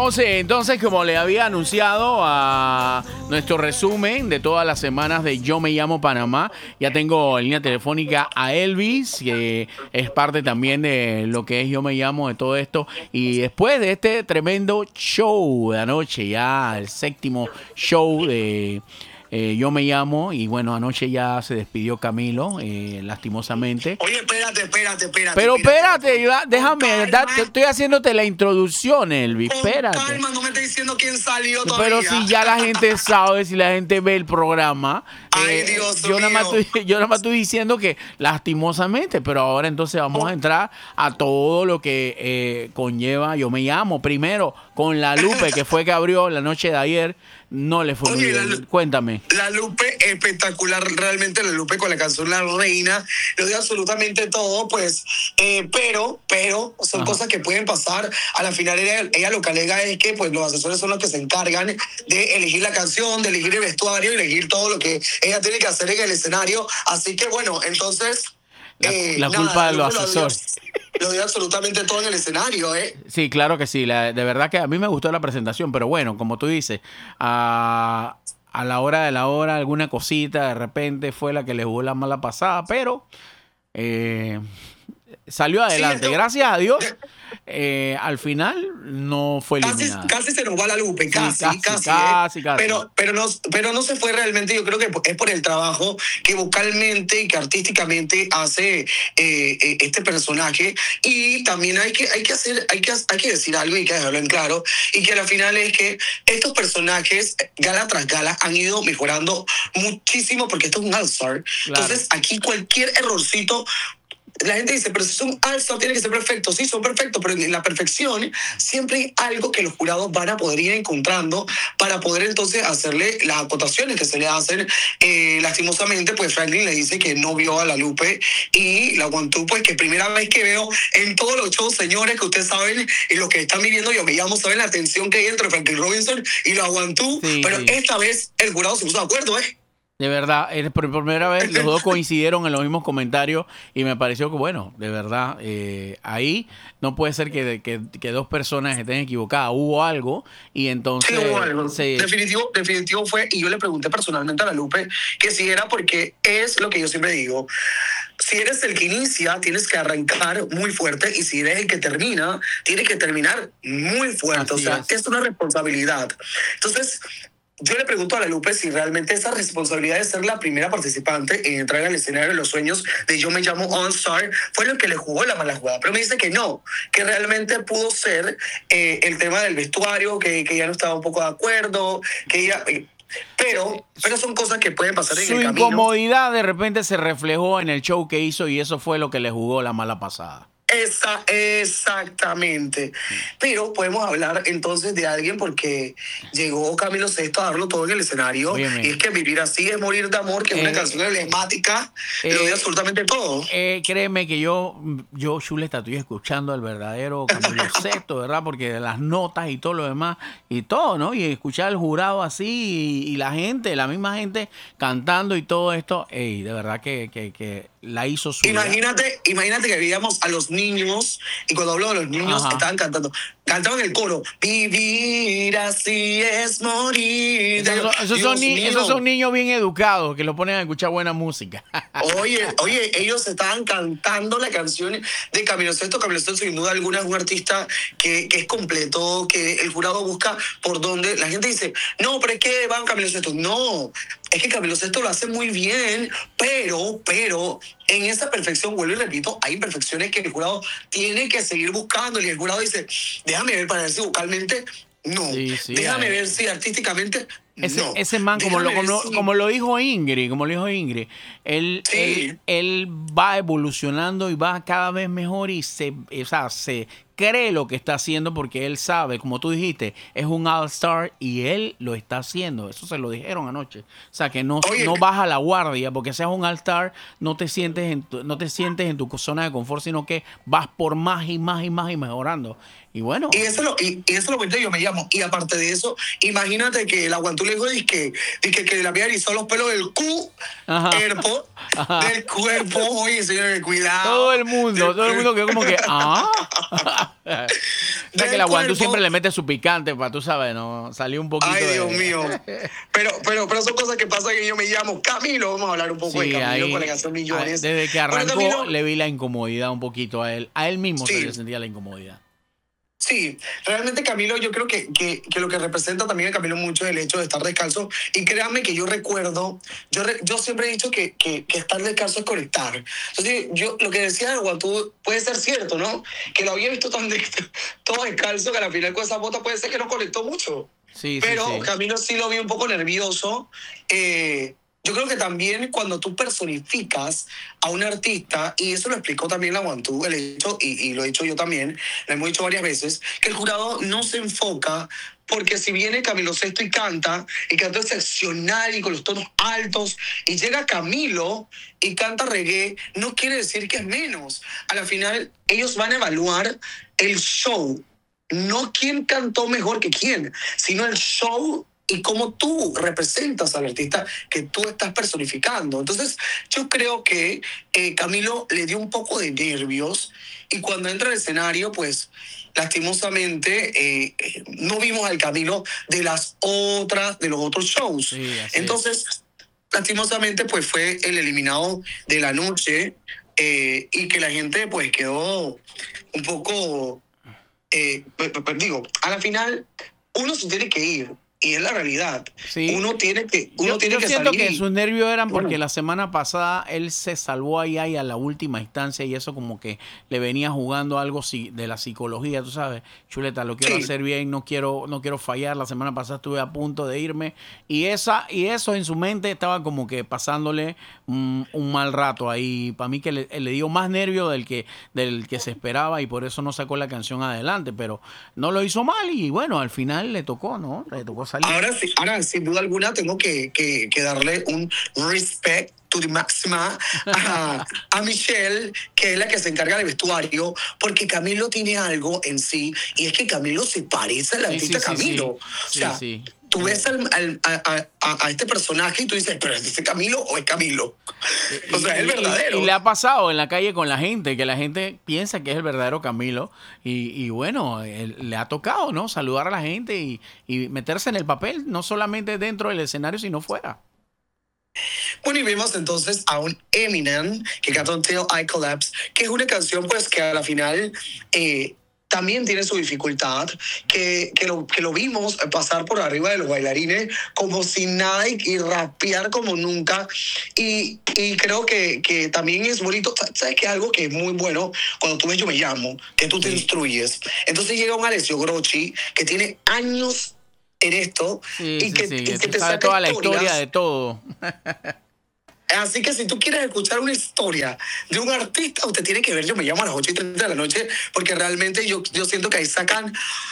Vamos entonces, como le había anunciado, a nuestro resumen de todas las semanas de Yo Me Llamo Panamá. Ya tengo en línea telefónica a Elvis, que es parte también de lo que es Yo Me Llamo, de todo esto. Y después de este tremendo show de anoche, ya el séptimo show de Yo Me Llamo, y bueno, anoche ya se despidió Camilo, lastimosamente. Oye, espérate. Pero espérate, déjame, estoy haciéndote la introducción, Elvis, espérate. Con calma, no me estés diciendo quién salió todavía. Pero si ya la gente sabe, si la gente ve el programa, Ay, Dios yo nada más mío. estoy diciendo que lastimosamente, pero ahora entonces vamos a entrar a todo lo que conlleva Yo Me Llamo. Primero, con la Lupe, que fue que abrió la noche de ayer, no le fue muy bien. Cuéntame. La Lupe, espectacular, realmente la Lupe con la canción La Reina, lo dio absolutamente todo, pues, pero son cosas que pueden pasar. A la final ella lo que alega es que pues los asesores son los que se encargan de elegir la canción, de elegir el vestuario y elegir todo lo que ella tiene que hacer en el escenario. Así que bueno, entonces... La culpa de los asesores. Lo dio absolutamente todo en el escenario, ¿eh? Sí, claro que sí. De verdad que a mí me gustó la presentación, pero bueno, como tú dices, a la hora de la hora, alguna cosita de repente fue la que le jugó la mala pasada, pero salió adelante. Sí, gracias a Dios. Al final no fue eliminada. Casi se nos va la Lupe, casi. Pero no se fue realmente. Yo creo que es por el trabajo que vocalmente y que artísticamente hace este personaje. Y también hay que decir algo y hay que dejarlo en claro, y que al final es que estos personajes gala tras gala han ido mejorando muchísimo, porque esto es un all-star. Claro. Entonces aquí cualquier errorcito, la gente dice, pero si son all-star tiene que ser perfecto. Sí, son perfectos, pero en la perfección siempre hay algo que los jurados van a poder ir encontrando para poder entonces hacerle las acotaciones que se le hacen. Lastimosamente, pues Franklin le dice que no vio a la Lupe, y la aguantó, pues, que primera vez que veo en todos los shows, señores, que ustedes saben, y los que están viviendo Yo Me Llamo saben la tensión que hay entre Franklin Robinson y la aguantó, sí, pero sí. Esta vez el jurado se puso de acuerdo, ¿eh? De verdad, por primera vez los dos coincidieron en los mismos comentarios, y me pareció que, bueno, de verdad, ahí no puede ser que dos personas estén equivocadas. Hubo algo, y entonces... Sí, hubo algo. Definitivo fue, y yo le pregunté personalmente a la Lupe que si era, porque es lo que yo siempre digo. Si eres el que inicia, tienes que arrancar muy fuerte, y si eres el que termina, tienes que terminar muy fuerte. Así es una responsabilidad. Entonces... yo le pregunto a la Lupe si realmente esa responsabilidad de ser la primera participante en entrar al escenario de los sueños de Yo Me Llamo All Star fue lo que le jugó la mala jugada. Pero me dice que no, que realmente pudo ser el tema del vestuario, que ya no estaba un poco de acuerdo, que ella... Pero son cosas que pueden pasar en el camino. Su incomodidad de repente se reflejó en el show que hizo, y eso fue lo que le jugó la mala pasada. Exactamente. Pero podemos hablar entonces de alguien, porque llegó Camilo Sesto a darlo todo en el escenario. Óyeme. Y es que Vivir Así es Morir de Amor, que es una canción emblemática, lo dio absolutamente todo. Créeme que yo Chuleta, estoy escuchando al verdadero Camilo Sesto, ¿verdad? Porque de las notas y todo lo demás, y todo, ¿no? Y escuchar al jurado así, y la gente, la misma gente cantando y todo esto, de verdad que la hizo suya. Imagínate que veíamos a los niños, y cuando hablo de los niños, estaban cantaban el coro, vivir así es morir. Esos son niños bien educados que lo ponen a escuchar buena música. Oye, ellos estaban cantando la canción de Camilo Sesto. Camilo Sesto, sin duda alguna, es un artista que es completo, que el jurado busca por donde. La gente dice, no, pero es que van Camilo Sesto. No, es que Camilo Sesto lo hace muy bien, pero en esa perfección, vuelvo y repito, hay imperfecciones que el jurado tiene que seguir buscando, y el jurado dice, déjame ver para ver si vocalmente no, déjame ver si artísticamente no. Ese man, como lo dijo Ingrid, él va evolucionando y va cada vez mejor, y se cree lo que está haciendo, porque él sabe, como tú dijiste, es un all-star y él lo está haciendo. Eso se lo dijeron anoche. O sea, que no baja la guardia porque seas un all-star, no te sientes en tu zona de confort, sino que vas por más y más y más y mejorando. Y bueno. Y eso es lo que yo me llamo. Y aparte de eso, imagínate que la aguantó le dijo que le había erizado los pelos del cuerpo, del cuerpo. Oye, señores, cuidado. Todo el mundo quedó como que, o sea que la Guantú siempre le mete su picante para, tú sabes, ¿no? Salió un poquito. Ay, Dios mío. Pero son cosas que pasan que yo me llamo Camilo. Vamos a hablar un poco de Camilo ahí, con la canción Millones. Desde que arrancó Camilo, le vi la incomodidad un poquito a él. A él mismo se le sentía la incomodidad. Sí, realmente Camilo, yo creo que lo que representa también a Camilo mucho es el hecho de estar descalzo. Y créanme que yo recuerdo, yo siempre he dicho que estar descalzo es conectar. Entonces, yo lo que decía de Guantú puede ser cierto, ¿no? Que lo había visto todo descalzo, que al final con esa bota puede ser que no conectó mucho. Sí, pero sí. Camilo sí lo vi un poco nervioso. Yo creo que también cuando tú personificas a un artista, y eso lo explicó también la Guantú, el hecho, y lo he dicho yo también, lo hemos dicho varias veces, que el jurado no se enfoca, porque si viene Camilo Sesto y canta excepcional y con los tonos altos, y llega Camilo y canta reggae, no quiere decir que es menos. A la final, ellos van a evaluar el show, no quién cantó mejor que quién, sino el show y cómo tú representas al artista que tú estás personificando. Entonces, yo creo que Camilo le dio un poco de nervios y cuando entra al escenario, pues, lastimosamente, no vimos al Camilo de los otros shows. Sí, entonces, lastimosamente, pues, fue el eliminado de la noche y que la gente, pues, quedó un poco... digo, a la final, uno se tiene que ir. Y es la realidad. Sí. Uno tiene que yo siento salir. Que sus nervios eran porque la semana pasada él se salvó ahí a la última instancia y eso como que le venía jugando algo de la psicología, tú sabes. Chuleta, lo quiero hacer bien, no quiero fallar. La semana pasada estuve a punto de irme y eso en su mente estaba como que pasándole un mal rato ahí. Para mí que le dio más nervio del que se esperaba y por eso no sacó la canción adelante, pero no lo hizo mal y bueno, al final le tocó, ¿no? Le tocó salir. Ahora, sin duda alguna, tengo que darle un respect to the máxima a Michelle, que es la que se encarga del vestuario, porque Camilo tiene algo en sí, y es que Camilo se parece al artista Camilo. O sea, tú ves a este personaje y tú dices, ¿pero es Camilo o es Camilo? O sea, es el verdadero. Y le ha pasado en la calle con la gente, que la gente piensa que es el verdadero Camilo. Y bueno, le ha tocado, ¿no? Saludar a la gente y meterse en el papel, no solamente dentro del escenario, sino fuera. Bueno, y vimos entonces a un Eminem que cantó Until I Collapse, que es una canción pues que a la final... también tiene su dificultad, que lo vimos pasar por arriba de los bailarines como sin nada y rapear como nunca. Y creo que también es bonito. ¿Sabes qué? Algo que es muy bueno cuando tú ves Yo Me Llamo, que tú te instruyes. Entonces llega un Alessio Grocchi que tiene años en esto y que te sabe saca toda la historia de todo. Así que si tú quieres escuchar una historia de un artista, usted tiene que ver Yo Me Llamo a las 8:30 de la noche, porque realmente yo siento que ahí sacan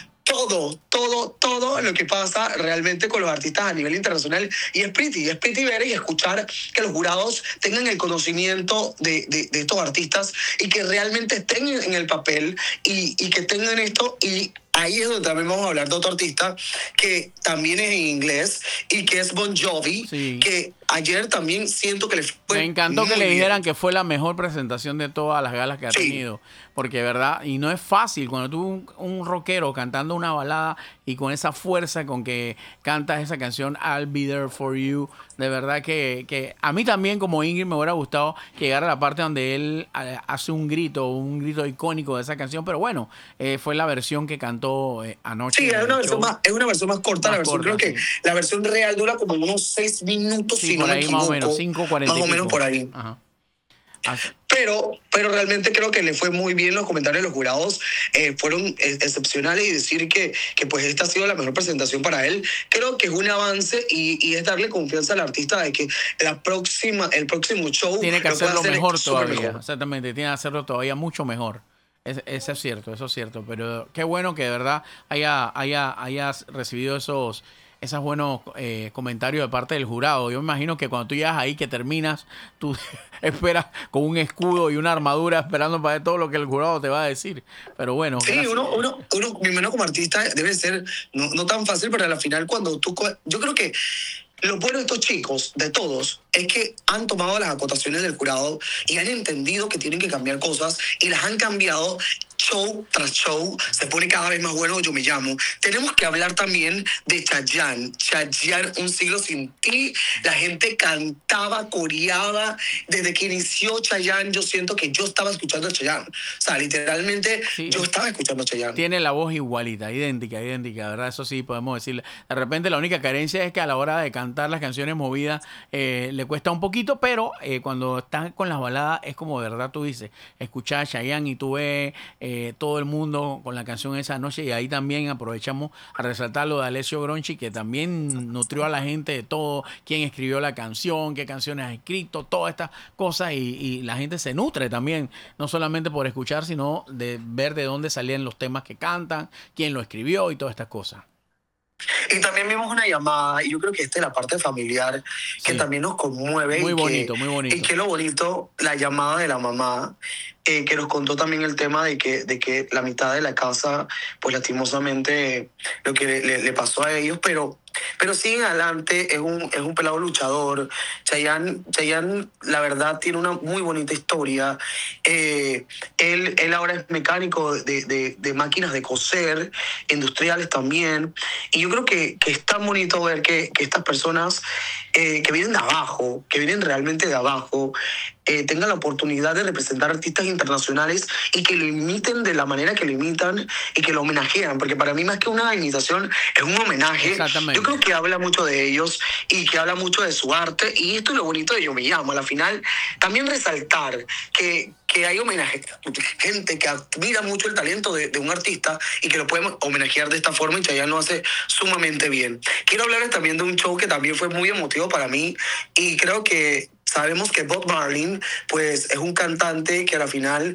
todo lo que pasa realmente con los artistas a nivel internacional. Y es pretty ver y escuchar que los jurados tengan el conocimiento de estos artistas y que realmente estén en el papel y que tengan esto. Y ahí es donde también vamos a hablar de otro artista que también es en inglés y que es Bon Jovi, que ayer también siento que le fue... Me encantó que le dijeran que fue la mejor presentación de todas las galas que ha tenido. Porque, ¿verdad? Y no es fácil cuando tú un rockero cantando una balada y con esa fuerza con que cantas esa canción I'll Be There For You. De verdad que a mí también como Ingrid me hubiera gustado llegar a la parte donde él hace un grito icónico de esa canción. Pero bueno, fue la versión que cantó anoche. Sí, es una versión más corta. La versión, creo que la versión real dura como unos 6 minutos. Sí, por ahí más o menos, 5:40. Más o menos por ahí. Ajá. Pero realmente creo que le fue muy bien. Los comentarios de los jurados fueron excepcionales y decir que pues esta ha sido la mejor presentación para él. Creo que es un avance y es darle confianza al artista de que el próximo show tiene que hacerlo mejor todavía. Mejor. Exactamente, tiene que hacerlo todavía mucho mejor. Eso es cierto. Pero qué bueno que de verdad haya recibido esos buenos comentarios de parte del jurado. Yo me imagino que cuando tú llegas ahí, que terminas, tú esperas con un escudo y una armadura esperando para ver todo lo que el jurado te va a decir. Pero bueno, Sí, gracias. mi mano como artista debe ser no tan fácil, pero al final cuando yo creo que lo bueno de estos chicos, de todos, es que han tomado las acotaciones del jurado y han entendido que tienen que cambiar cosas y las han cambiado show tras show. Se pone cada vez más bueno, yo me llamo. Tenemos que hablar también de Chayanne. Chayanne, Un siglo sin ti. La gente cantaba, coreaba. Desde que inició Chayanne, yo siento que yo estaba escuchando a Chayanne. O sea, literalmente Sí, yo estaba escuchando a Chayanne. tiene la voz igualita, idéntica, ¿verdad? Eso sí podemos decirle. De repente la única carencia es que a la hora de cantar las canciones movidas le cuesta un poquito, pero cuando están con las baladas es como de verdad tú dices, escuchar a Chayanne y tú ves todo el mundo con la canción esa noche, y ahí también aprovechamos a resaltar lo de Alessio Gronchi, que también nutrió a la gente de todo, quién escribió la canción, qué canciones ha escrito, todas estas cosas, y la gente se nutre también, no solamente por escuchar, sino de ver de dónde salían los temas que cantan, quién lo escribió y todas estas cosas. Y también vimos una llamada, y yo creo que esta es la parte familiar que Sí, también nos conmueve muy y bonito, muy y bonito. que lo bonito, la llamada de la mamá, que nos contó también el tema de que la mitad de la casa, pues lastimosamente lo que le pasó a ellos, pero siguen adelante, es un pelado luchador. Chayanne, la verdad, tiene una muy bonita historia. Él ahora es mecánico de máquinas de coser, industriales también. Y yo creo que es tan bonito ver que estas personas que vienen de abajo, que vienen realmente de abajo, tengan la oportunidad de representar artistas internacionales y que lo imiten de la manera que lo imitan y que lo homenajean, porque para mí más que una imitación es un homenaje. Yo Exactamente. creo que habla mucho de ellos y que habla mucho de su arte, y esto es lo bonito de Yo Me Llamo. A la final también resaltar que hay homenaje, gente que admira mucho el talento de un artista y que lo podemos homenajear de esta forma, y Chayanne lo hace sumamente bien. Quiero hablarles también de un show que también fue muy emotivo para mí, y creo que sabemos que Bob Marley, pues, es un cantante que a la final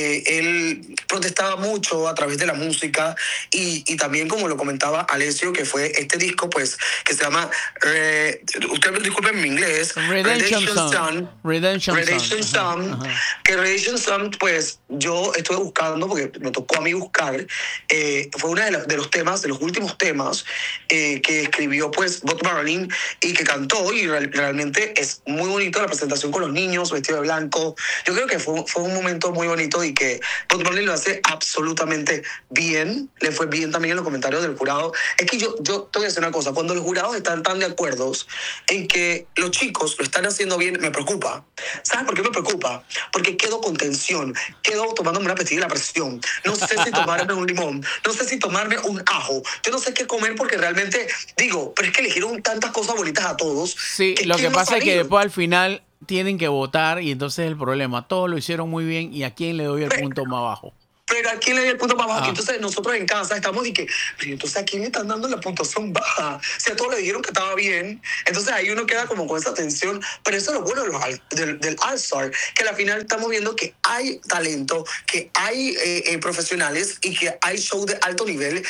él protestaba mucho a través de la música, y también, como lo comentaba Alessio, que fue este disco, pues, que se llama, ustedes disculpen mi inglés, Redemption Song. Redemption Song. Redemption Ajá, Song, ajá. que Redemption Song, pues, yo estuve buscando, porque me tocó a mí buscar, fue uno de los temas, de los últimos temas que escribió, pues, Bob Marley, y que cantó, y realmente es muy bonito la presentación con los niños vestidos de blanco. Yo creo que fue un momento muy bonito, y que Bob Marley lo hace absolutamente bien. Le fue bien también en los comentarios del jurado. Es que yo te voy a decir una cosa, cuando los jurados están tan de acuerdo en que los chicos lo están haciendo bien, me preocupa. ¿Sabes por qué me preocupa? Porque quedo con tensión, quedo tomándome una pastilla de la presión. No sé si tomarme un limón, no sé si tomarme un ajo. Yo no sé qué comer, porque realmente digo, pero es que eligieron tantas cosas bonitas a todos. Sí, Que lo que ¿quién va a pasa es que salir? después al final tienen que votar, y entonces el problema, todos lo hicieron muy bien, y a quién le doy el punto más bajo. Pero ¿a quién le dio el punto más bajo? Ah, Entonces nosotros en casa estamos y que, pero entonces ¿a quién le están dando la puntuación baja? Si a todos le dijeron que estaba bien, entonces ahí uno queda como con esa tensión. Pero eso es lo bueno de del All-Star, que al final estamos viendo que hay talento, que hay profesionales y que hay show de alto nivel